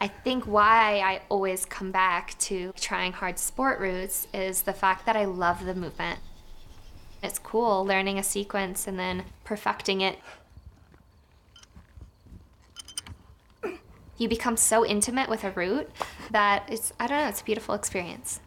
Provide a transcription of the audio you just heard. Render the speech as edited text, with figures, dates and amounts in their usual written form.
I think why I always come back to trying hard sport routes is the fact that I love the movement. It's cool learning a sequence and then perfecting it. You become so intimate with a route that I don't know, it's a beautiful experience.